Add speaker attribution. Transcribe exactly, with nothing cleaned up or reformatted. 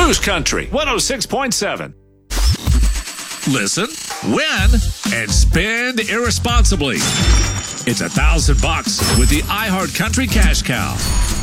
Speaker 1: News Country one oh six point seven.
Speaker 2: Listen, win, and spend irresponsibly. It's a thousand bucks with the iHeart Country Cash Cow.